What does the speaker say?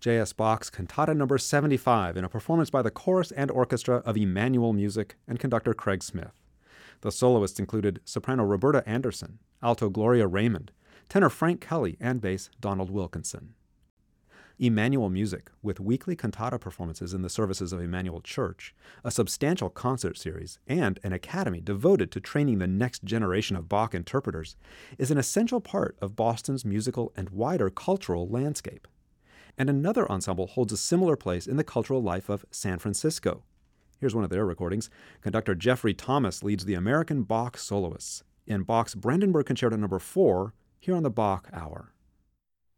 J.S. Bach's Cantata No. 75 in a performance by the chorus and orchestra of Emmanuel Music and conductor Craig Smith. The soloists included soprano Roberta Anderson, alto Gloria Raymond, tenor Frank Kelly, and bass Donald Wilkinson. Emmanuel Music, with weekly cantata performances in the services of Emmanuel Church, a substantial concert series, and an academy devoted to training the next generation of Bach interpreters, is an essential part of Boston's musical and wider cultural landscape. And another ensemble holds a similar place in the cultural life of San Francisco. Here's one of their recordings. Conductor Jeffrey Thomas leads the American Bach soloists in Bach's Brandenburg Concerto No. 4 here on the Bach Hour.